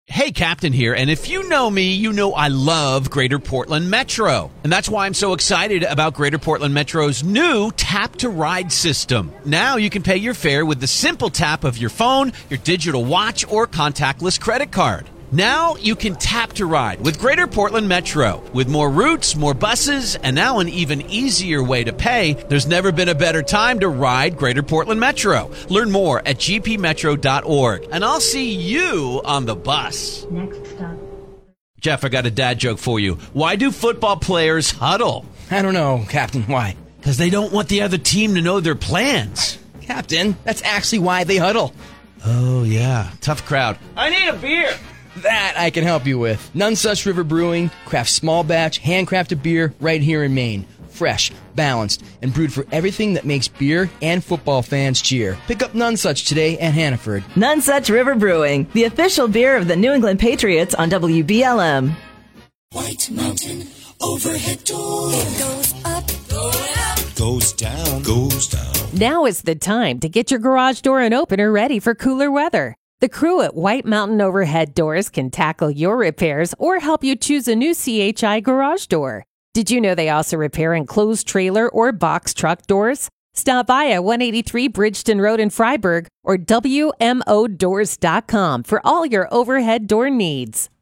Hey, Captain here, and if you know me, you know I love Greater Portland Metro. And that's why I'm so excited about Greater Portland Metro's new Tap to Ride system. Now you can pay your fare with the simple tap of your phone, your digital watch, or contactless credit card. Now you can tap to ride with Greater Portland Metro. With more routes, more buses, and now an even easier way to pay, there's never been a better time to ride Greater Portland Metro. Learn more at gpmetro.org, and I'll see you on the bus. Next stop. Jeff, I got a dad joke for you. Why do football players huddle? I don't know, Captain. Why? Because they don't want the other team to know their plans. Captain, that's actually why they huddle. Oh, yeah. Tough crowd. I need a beer. That I can help you with. None Such River Brewing crafts small batch, handcrafted beer right here in Maine. Fresh, balanced, and brewed for everything that makes beer and football fans cheer. Pick up None Such today at Hannaford. None Such River Brewing, the official beer of the New England Patriots on WBLM. White Mountain overhead door. It goes up, going up, goes down, goes down. Now is the time to get your garage door and opener ready for cooler weather. The crew at White Mountain Overhead Doors can tackle your repairs or help you choose a new CHI garage door. Did you know they also repair enclosed trailer or box truck doors? Stop by at 183 Bridgeton Road in Freiburg or WMOdoors.com for all your overhead door needs.